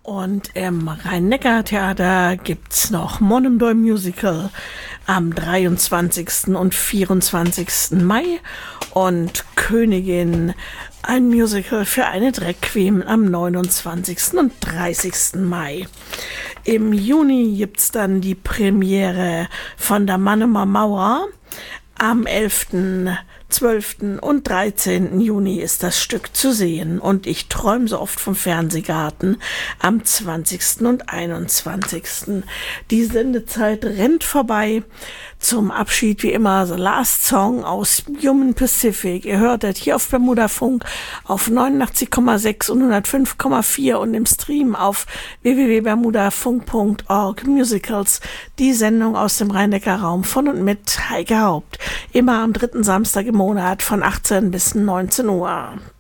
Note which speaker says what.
Speaker 1: Und im Rhein-Neckar-Theater gibt's noch Monemdoi Musical am 23. und 24. Mai und Königin, ein Musical für eine Drag Queen am 29. und 30. Mai. Im Juni gibt's dann die Premiere von der Mannemer Mauer. Am 11., 12. und 13. Juni ist das Stück zu sehen und ich träume so oft vom Fernsehgarten am 20. und 21. Die Sendezeit rennt vorbei. Zum Abschied wie immer The Last Song aus Human Pacific. Ihr hört das hier auf Bermuda Funk auf 89,6 und 105,4 und im Stream auf www.bermudafunk.org Musicals. Die Sendung aus dem Rhein-Neckar-Raum von und mit Heike Haupt. Immer am dritten Samstag im Monat von 18 bis 19 Uhr.